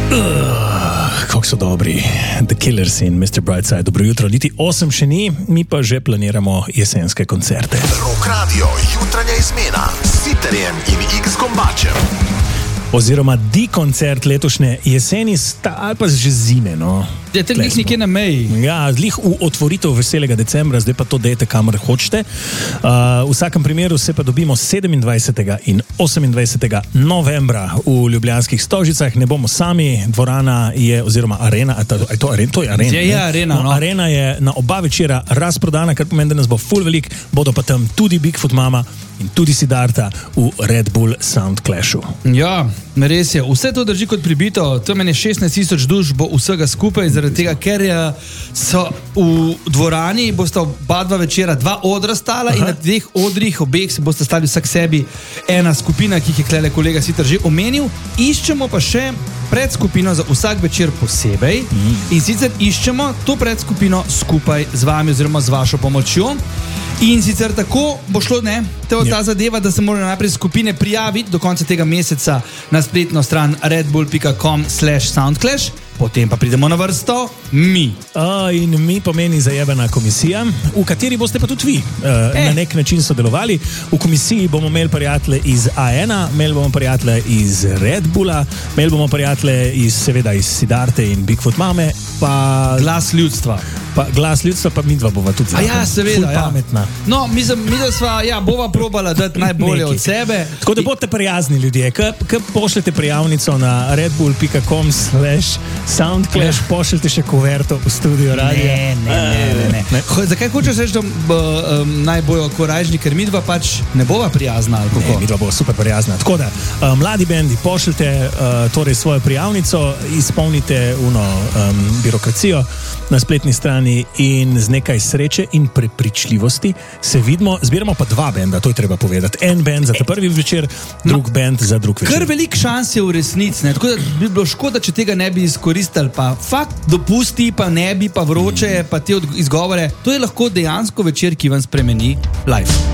Kako so dobri, The Killers in Mr. Brightside. Dobro jutro, niti 8 še ni, mi pa že planiramo jesenske koncerte. Rock Radio, jutranja izmena s Siterjem in X Gombačem. Oziroma koncert letošnje jeseni ali pa že zime, no. Je to glih nekje na meji. Ja, glih v otvoritev veselega decembra, zdaj pa to dejte kamor hočete. V vsakem primeru se pa dobimo 27. in 28. novembra v Ljubljanskih Stožicah. Ne bomo sami, dvorana je, oziroma arena, to je arena. Je arena, no. Arena je na oba večera razprodana, kar pomeni, da nas bo ful velik, bodo pa tam tudi Bigfoot Mama in tudi Siddharta v Red Bull Sound Clashu. Ja, res je. Vse to drži kot pribito. To meni 16,000 duš bo vsega skupaj, zaradi tega, ker so v dvorani, bosta oba dva večera dva odra stala. Aha. In na dveh odrih obeh se boste stali vsak sebi ena skupina, ki jih je klele kolega Siter že omenil. Iščemo pa še predskupino za vsak večer posebej in sicer iščemo to predskupino skupaj z vami oziroma z vašo pomočjo. In sicer tako bo šlo, ta zadeva, da se morajo najprej skupine prijaviti do konca tega meseca na spletno stran redbull.com/soundclash, potem pa pridemo na vrsto mi. In mi pomeni zajebana komisija, v kateri boste pa tudi vi na nek način sodelovali. V komisiji bomo imeli prijatelje iz A1, imeli bomo prijatelje iz Red Bulla, imeli bomo prijatelje seveda iz Siddharte in Bigfoot Mame, pa Glas ljudstva. Pa Glas ljudstva, pa mi dva bova tudi zraven. Ja, seveda, ful pametna. No, mi da sva, bova probala dati najbolje od sebe. Tako da boste prijazni ljudje, ko pošljete prijavnico na redbull.com/soundclash, pošljete še kuverto v studio radio. Ne. Zakaj hočeš reči, da naj bojo korajžni, ker mi dva pač ne bova prijazna? Ali kako? Ne, mi dva bova super prijazna. Tako da, mladi bendi, pošljete torej svojo prijavnico, izpolnite birokracijo na spletni strani in z nekaj sreče in prepričljivosti se vidimo. Zbiramo pa dva benda, to je treba povedati. En bend za ta prvi večer, drug bend za drug večer. Kar velik šans je v resnici, tako da bi bilo škoda, če tega ne bi izkoristili, pa fakt dopusti, pa ne bi, pa vroče, pa te izgovore. To je lahko dejansko večer, ki vam spremeni life.